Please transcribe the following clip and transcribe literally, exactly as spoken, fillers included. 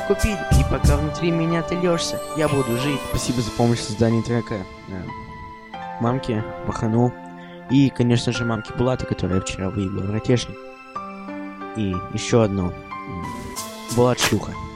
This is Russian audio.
купить, и пока внутри меня ты лёшься, я буду жить. Спасибо за помощь в создании трека. Мамке, Пахану и, конечно же, мамке Булата, которая вчера выиграла в ротешник. И еще одно. Булат шлюха.